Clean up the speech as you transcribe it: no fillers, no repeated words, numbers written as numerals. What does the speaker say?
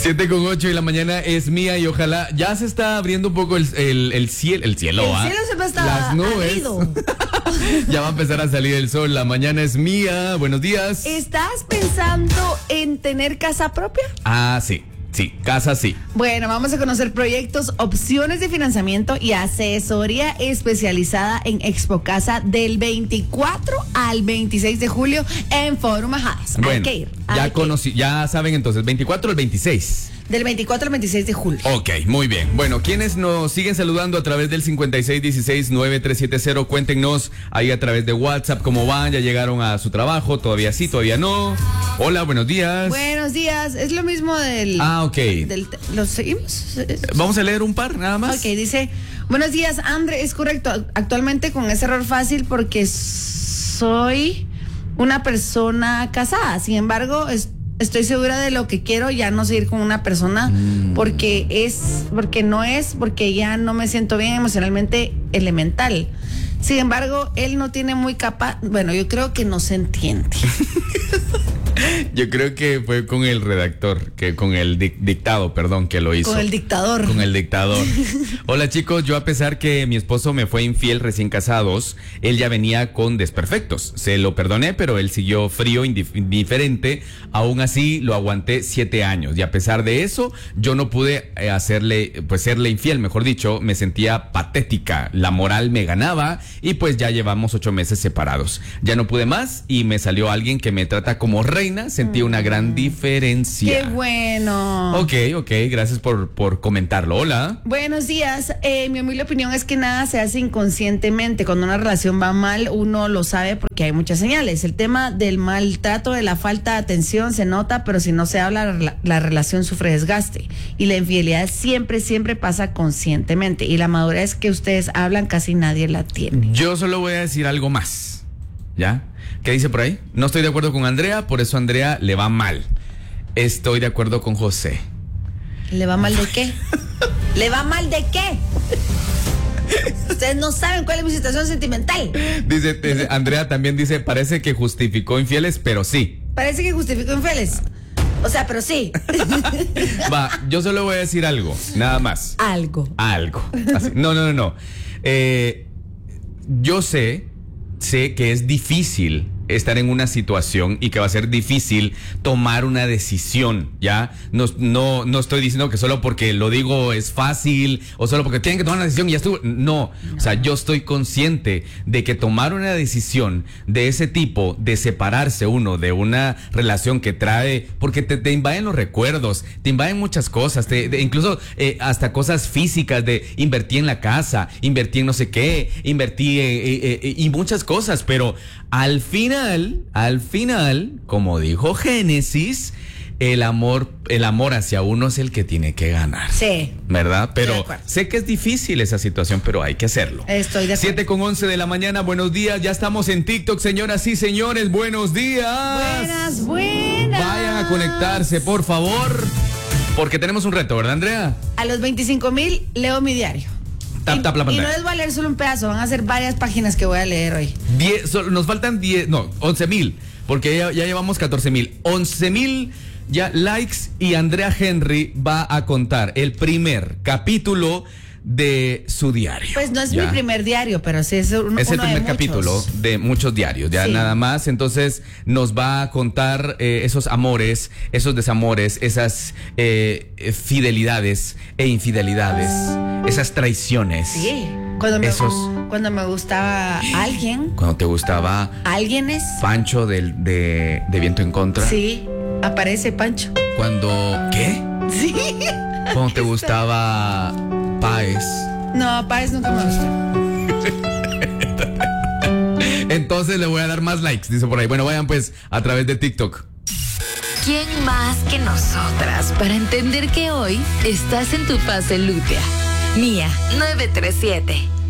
7:08 de la mañana es mía y ojalá ya se está abriendo un poco el cielo. El cielo se me está las nubes. abrido. Ya va a empezar a salir el sol. La mañana es mía. Buenos días. ¿Estás pensando en tener casa propia? Ah, sí. Sí, casa sí. Bueno, vamos a conocer proyectos, opciones de financiamiento y asesoría especializada en Expo Casa del 24 al 26 de julio en Forum Majadas. Bueno, hay que ir. ya saben entonces, 24 al 26. Del 24 al 26 de julio. Ok, muy bien. Bueno, quienes nos siguen saludando a través del 5616-9370, cuéntenos ahí a través de WhatsApp cómo van, ya llegaron a su trabajo, todavía sí, todavía no. Hola, buenos días. Buenos días, es lo mismo del... Ok. ¿Lo seguimos? Vamos a leer un par nada más. Ok, dice, buenos días, André, es correcto, actualmente con ese error fácil porque soy una persona casada, sin embargo, estoy segura de lo que quiero, ya no seguir con una persona porque ya no me siento bien emocionalmente elemental. Sin embargo, él no tiene muy capaz, bueno, yo creo que no se entiende. Yo creo que fue con el redactor, con el dictado, perdón, que lo hizo. Con el dictador. Con el dictador. Hola chicos, yo a pesar que mi esposo me fue infiel recién casados, él ya venía con desperfectos. Se lo perdoné, pero él siguió frío, indiferente. Aún así lo aguanté 7 años. Y a pesar de eso, yo no pude serle infiel, mejor dicho. Me sentía patética. La moral me ganaba y pues ya llevamos 8 meses separados. Ya no pude más y me salió alguien que me trata como reina. Sentí una gran diferencia. ¡Qué bueno! Ok, gracias por comentarlo. Hola. Buenos días. Mi humilde opinión es que nada se hace inconscientemente. Cuando una relación va mal, uno lo sabe porque hay muchas señales. El tema del maltrato, de la falta de atención se nota, pero si no se habla, la relación sufre desgaste. Y la infidelidad siempre pasa conscientemente. Y la madurez que ustedes hablan, casi nadie la tiene. Yo solo voy a decir algo más. ¿Ya? ¿Qué dice por ahí? No estoy de acuerdo con Andrea, por eso a Andrea le va mal. Estoy de acuerdo con José. ¿Le va mal de qué? ¿Le va mal de qué? Ustedes no saben cuál es mi situación sentimental. Dice Andrea también dice, parece que justificó infieles, pero sí. Parece que justificó infieles. O sea, pero sí. Va, yo solo voy a decir algo, nada más. Algo. Así. No. Yo sé que es difícil estar en una situación y que va a ser difícil tomar una decisión, ¿ya? No estoy diciendo que solo porque lo digo es fácil o solo porque tienen que tomar una decisión y ya estuvo. No. O sea, yo estoy consciente de que tomar una decisión de ese tipo, de separarse uno de una relación que trae, porque te invaden los recuerdos, te invaden muchas cosas, incluso hasta cosas físicas de invertí en la casa, invertí en no sé qué, invertí y muchas cosas, pero al final, como dijo Génesis, el amor hacia uno es el que tiene que ganar. Sí. ¿Verdad? Pero sé que es difícil esa situación, pero hay que hacerlo. Estoy de acuerdo. 7:11 de la mañana, buenos días. Ya estamos en TikTok, señoras y señores. Buenos días. Buenas. Vayan a conectarse, por favor. Porque tenemos un reto, ¿verdad, Andrea? A los 25,000 leo mi diario. Tap la pantalla. Y no les voy a leer solo un pedazo, van a ser varias páginas que voy a leer hoy. Nos faltan 11,000, porque ya llevamos 14,000. 11,000 ya likes y Andrea Henry va a contar el primer capítulo de su diario. Pues no es mi primer diario, pero sí es uno es el primer de capítulo de muchos diarios, ya sí. Nada más. Entonces nos va a contar esos amores, esos desamores, esas fidelidades e infidelidades, esas traiciones. Sí. Cuando me gustaba alguien. Cuando te gustaba alguienes. Pancho de Viento en Contra. Sí, aparece Pancho. ¿Qué? Sí. Cuando te gustaba Páez. No, Páez nunca me gustó. Entonces le voy a dar más likes, dice por ahí. Bueno, vayan pues a través de TikTok. ¿Quién más que nosotras para entender que hoy estás en tu fase lútea? Mía 937.